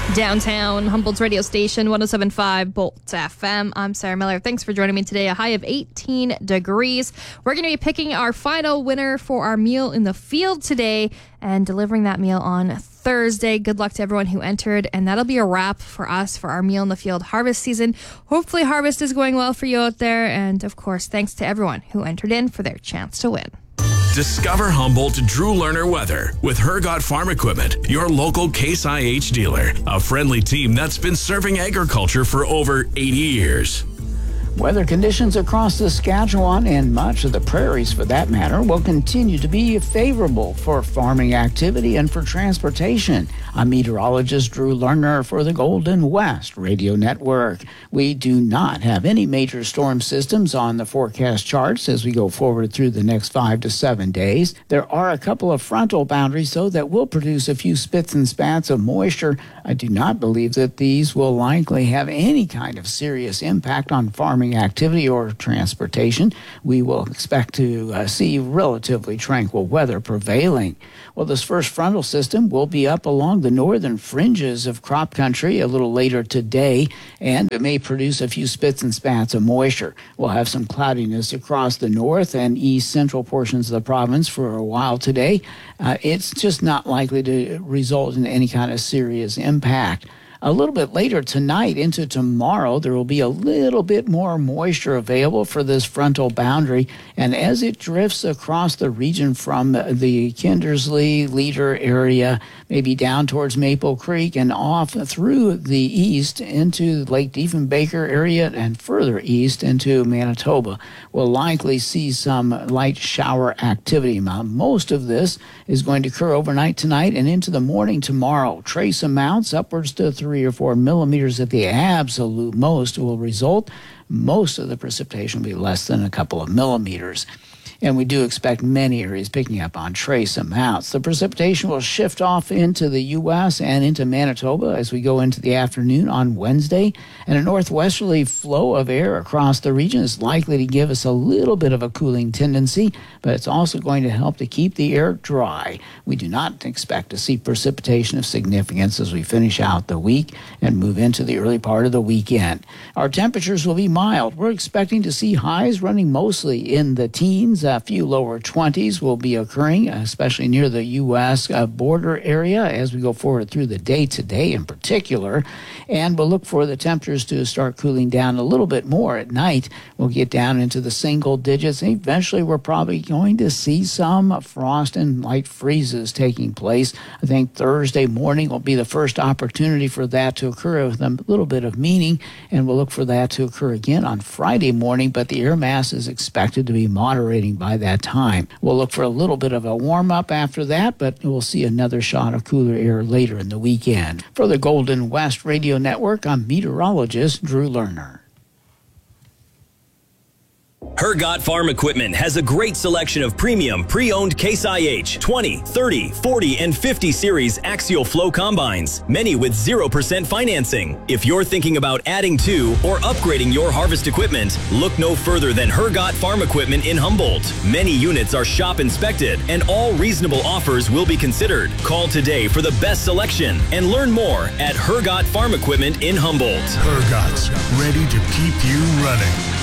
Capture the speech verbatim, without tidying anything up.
Downtown Humboldt's radio station, one oh seven point five Bolt F M. I'm Sarah Miller. Thanks for joining me today. A high of eighteen degrees. We're going to be picking our final winner for our meal in the field today and delivering that meal on Thursday. Good luck to everyone who entered, and that'll be a wrap for us for our meal in the field harvest season. Hopefully harvest is going well for you out there, and of course, thanks to everyone who entered in for their chance to win. Discover Humboldt Drew Lerner Weather with Hergot Farm Equipment, your local Case I H dealer. A friendly team that's been serving agriculture for over eighty years. Weather conditions across Saskatchewan and much of the prairies, for that matter, will continue to be favorable for farming activity and for transportation. I'm meteorologist Drew Lerner for the Golden West Radio Network. We do not have any major storm systems on the forecast charts as we go forward through the next five to seven days. There are a couple of frontal boundaries, though, that will produce a few spits and spats of moisture. I do not believe that these will likely have any kind of serious impact on farming activity or transportation. We will expect to uh, see relatively tranquil weather prevailing. Well, this first frontal system will be up along the northern fringes of crop country a little later today, and it may produce a few spits and spats of moisture. We'll have some cloudiness across the north and east central portions of the province for a while today. Uh, it's just not likely to result in any kind of serious impact. A little bit later tonight into tomorrow, there will be a little bit more moisture available for this frontal boundary. And as it drifts across the region from the Kindersley, Leader area, maybe down towards Maple Creek and off through the east into Lake Diefenbaker area and further east into Manitoba, we'll likely see some light shower activity. Most of this is going to occur overnight tonight and into the morning tomorrow. Trace amounts upwards to three or four millimeters at the absolute most will result. Most of the precipitation will be less than a couple of millimeters. And we do expect many areas picking up on trace amounts. The precipitation will shift off into the U S and into Manitoba as we go into the afternoon on Wednesday. And a northwesterly flow of air across the region is likely to give us a little bit of a cooling tendency, but it's also going to help to keep the air dry. We do not expect to see precipitation of significance as we finish out the week and move into the early part of the weekend. Our temperatures will be mild. We're expecting to see highs running mostly in the teens. A few lower twenties will be occurring, especially near the U S uh, border area as we go forward through the day today in particular. And we'll look for the temperatures to start cooling down a little bit more at night. We'll get down into the single digits. And eventually, we're probably going to see some frost and light freezes taking place. I think Thursday morning will be the first opportunity for that to occur with a little bit of meaning. And we'll look for that to occur again on Friday morning. But the air mass is expected to be moderating by that time. We'll look for a little bit of a warm-up after that, but we'll see another shot of cooler air later in the weekend. For the Golden West Radio Network, I'm meteorologist Drew Lerner. Hergot Farm Equipment has a great selection of premium pre-owned Case I H twenty, thirty, forty, and fifty series axial flow combines, many with zero percent financing. If you're thinking about adding to or upgrading your harvest equipment, look no further than Hergot Farm Equipment in Humboldt. Many units are shop inspected and all reasonable offers will be considered. Call today for the best selection and learn more at Hergot Farm Equipment in Humboldt. Hergot's ready to keep you running.